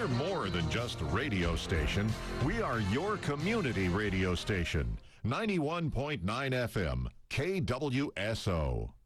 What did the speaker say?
We're more than just a radio station. We are your community radio station. 91.9 FM, KWSO.